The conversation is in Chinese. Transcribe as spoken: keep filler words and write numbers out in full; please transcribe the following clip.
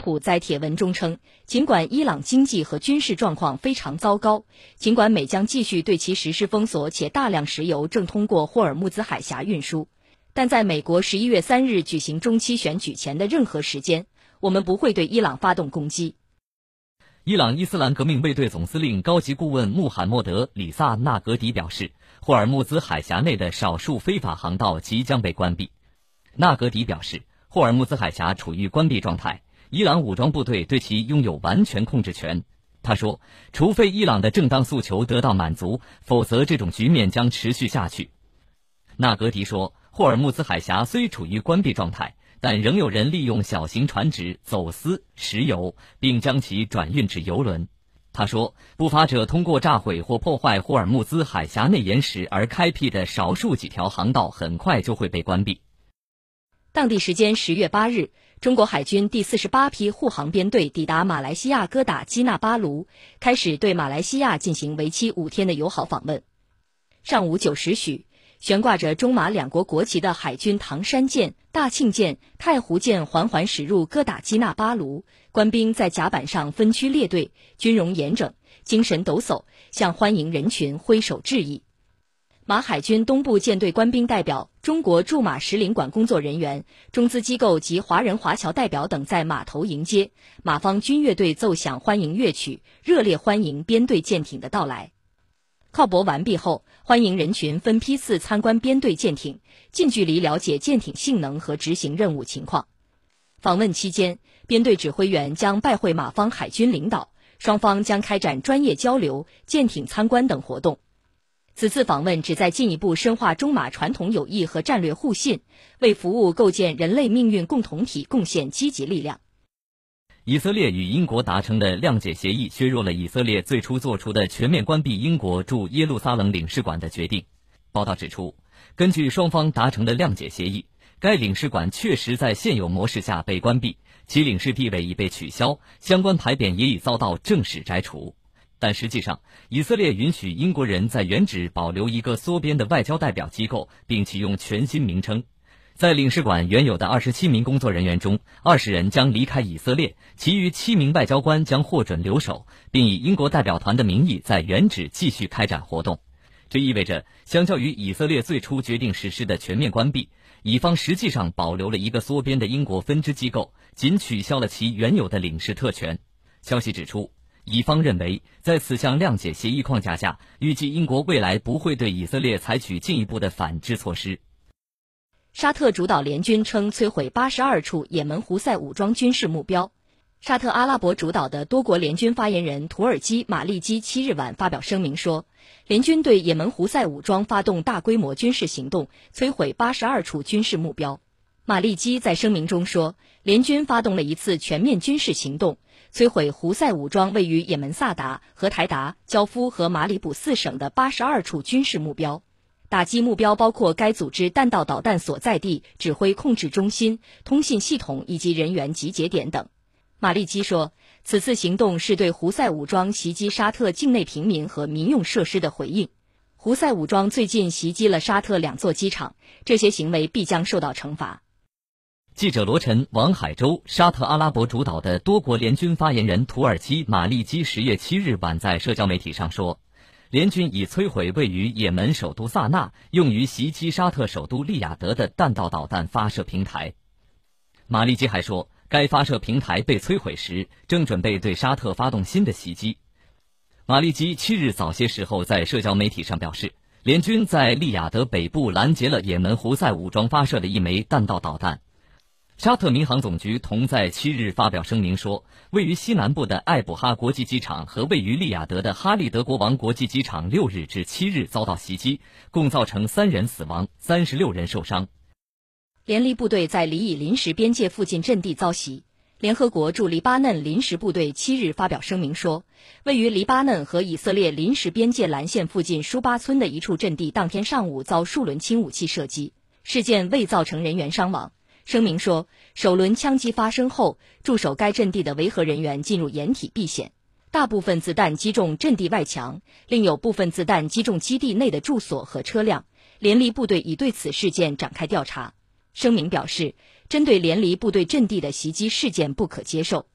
普在帖文中称，尽管伊朗经济和军事状况非常糟糕，尽管美将继续对其实施封锁，且大量石油正通过霍尔木兹海峡运输，但在美国十一月三日举行中期选举前的任何时间，我们不会对伊朗发动攻击。 伊朗伊斯兰革命卫队总司令高级顾问穆罕默德·里萨纳格迪表示，霍尔木兹海峡内的少数非法航道即将被关闭。纳格迪表示，霍尔木兹海峡处于关闭状态，伊朗武装部队对其拥有完全控制权。他说，除非伊朗的正当诉求得到满足，否则这种局面将持续下去。纳格迪说，霍尔木兹海峡虽处于关闭状态，但仍有人利用小型船只走私石油，并将其转运至油轮。他说，不法者通过炸毁或破坏霍尔木兹海峡内岩石而开辟的少数几条航道很快就会被关闭。 当地时间十月八日，中国海军第四十八批护航编队抵达马来西亚哥打基纳巴卢，开始对马来西亚进行为期五天的友好访问。上午九时许，悬挂着中马两国国旗的海军唐山舰、大庆舰、太湖舰缓缓驶入哥打基纳巴卢，官兵在甲板上分区列队，军容严整，精神抖擞，向欢迎人群挥手致意。马海军东部舰队官兵代表、中国驻马使领馆工作人员、中资机构及华人华侨代表等在码头迎接，马方军乐队奏响欢迎乐曲，热烈欢迎编队舰艇的到来。靠泊完毕后，欢迎人群分批次参观编队舰艇，近距离了解舰艇性能和执行任务情况。访问期间，编队指挥员将拜会马方海军领导，双方将开展专业交流、舰艇参观等活动。此次访问旨在进一步深化中马传统友谊和战略互信，为服务构建人类命运共同体贡献积极力量。 以色列与英国达成的谅解协议削弱了以色列最初做出的全面关闭英国驻耶路撒冷领事馆的决定。报道指出，根据双方达成的谅解协议，该领事馆确实在现有模式下被关闭，其领事地位已被取消，相关牌匾也已遭到正式摘除。但实际上，以色列允许英国人在原址保留一个缩编的外交代表机构，并启用全新名称。在领事馆原有的二十七名工作人员中，二十人将离开以色列，其余七名外交官将获准留守，并以英国代表团的名义在原址继续开展活动。这意味着，相较于以色列最初决定实施的全面关闭，以方实际上保留了一个缩编的英国分支机构，仅取消了其原有的领事特权。消息指出，以方认为，在此项谅解协议框架下，预计英国未来不会对以色列采取进一步的反制措施。 沙特主导联军称摧毁八十二处也门胡塞武装军事目标。沙特阿拉伯主导的多国联军发言人土耳其马利基七日晚发表声明说，联军对也门胡塞武装发动大规模军事行动，摧毁八十二处军事目标。马利基在声明中说，联军发动了一次全面军事行动，摧毁胡塞武装位于也门萨达、荷台达、焦夫和马里卜四省的八十二处军事目标。打击目标包括该组织弹道导弹所在地、指挥控制中心、通信系统以及人员集结点等。马利基说，此次行动是对胡塞武装袭击沙特境内平民和民用设施的回应。胡塞武装最近袭击了沙特两座机场，这些行为必将受到惩罚。 记者罗晨、王海洲，沙特阿拉伯主导的多国联军发言人土耳其马利基十月七日晚在社交媒体上说，联军已摧毁位于也门首都萨那用于袭击沙特首都利雅得的弹道导弹发射平台。马利基还说，该发射平台被摧毁时，正准备对沙特发动新的袭击。马利基七日早些时候在社交媒体上表示，联军在利雅得北部拦截了也门胡塞武装发射的一枚弹道导弹。沙特民航总局同在七日发表声明说，位于西南部的艾卜哈国际机场和位于利雅得的哈利德国王国际机场六日至七日遭到袭击，共造成三人死亡，三十六人受伤。 联黎部队在黎以临时边界附近阵地遭袭。联合国驻黎巴嫩临时部队七日发表声明说，位于黎巴嫩和以色列临时边界蓝线附近舒巴村的一处阵地当天上午遭数轮轻武器射击，事件未造成人员伤亡。声明说，首轮枪击发生后，驻守该阵地的维和人员进入掩体避险，大部分子弹击中阵地外墙，另有部分子弹击中基地内的住所和车辆。联黎部队已对此事件展开调查。声明表示，针对联黎部队阵地的袭击事件不可接受。